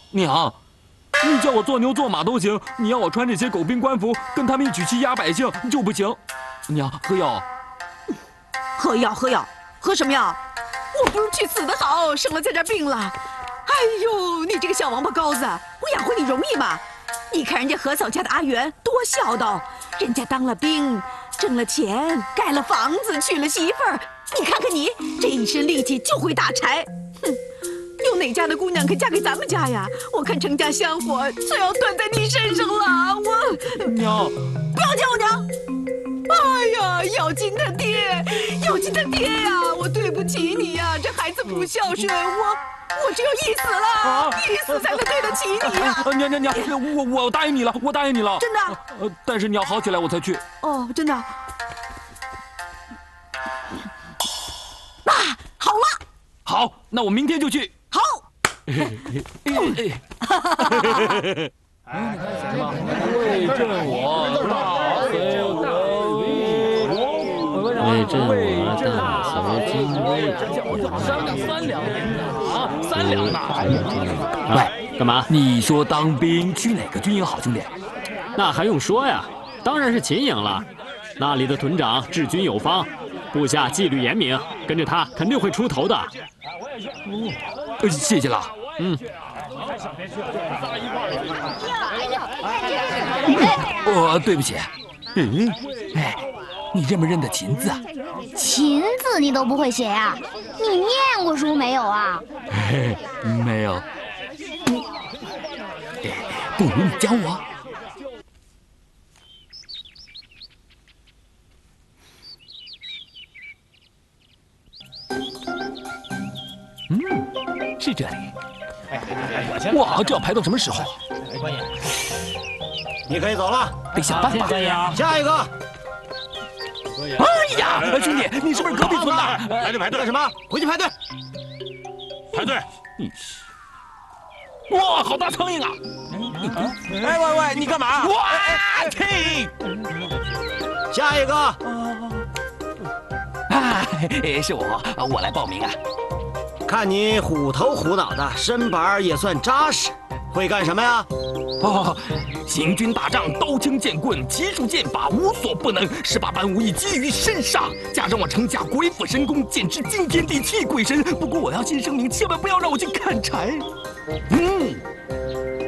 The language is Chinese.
娘，你叫我做牛做马都行，你要我穿这些狗兵官服跟他们一起去压百姓就不行。娘，喝药。 喝药，喝药，喝什么药？我不如去死的好，省了在这病了。哎呦，你这个小王八羔子，我养活你容易吗？你看人家何嫂家的阿元多孝道，人家当了兵，挣了钱，盖了房子，娶了媳妇儿。你看看你这一身力气就会打柴，哼！有哪家的姑娘肯嫁给咱们家呀？我看成家香火就要断在你身上了。我娘， 不要叫我娘！哎呀，咬金他爹，咬金他爹呀！我对不起你呀，这孩子不孝顺，我只有一死了，一死才能对得起你呀！ 娘，我答应你了，我答应你了。 真的？ 但是你要好起来我才去。 哦，真的。爸，好了。 好，那我明天就去。 好。 为朕我大隋为朕我大隋金威。 三两呐！ 喂，干嘛？ 你说当兵去哪个军营好，兄弟？ 那还用说呀？当然是秦营了。那里的屯长治军有方，部下纪律严明，跟着他肯定会出头的。 谢谢了。对不起。你认不认得秦字啊？ 秦字你都不会写呀？你念过书没有啊？ 没有。不如你教我。是这里。哇，这要排到什么时候？ 你可以走了， 得想办法。 下一个。 哎呀，兄弟，你是不是隔壁村的？ 排队干什么？回去排队。排队。 哇，好大苍蝇啊！ 喂，你干嘛？ 哇，停！ 下一个。 是我来报名啊。 看你虎头虎脑的，身板也算扎实。会干什么呀？ 行军打仗，刀枪剑棍、奇术剑法无所不能，18般武艺集于身上，加上我程家鬼斧神工，简直惊天地泣鬼神。不过我要先声明，千万不要让我去砍柴。